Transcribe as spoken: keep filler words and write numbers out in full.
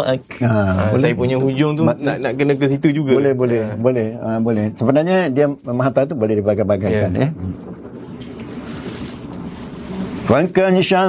uh, Ha, uh, saya punya hujung tu Ma- nak nak kena ke situ juga. Boleh, boleh, Uh. boleh, uh, boleh. Sebenarnya dia mahata tu boleh dibagai-bagaikan, Yeah. ya. 翻看一下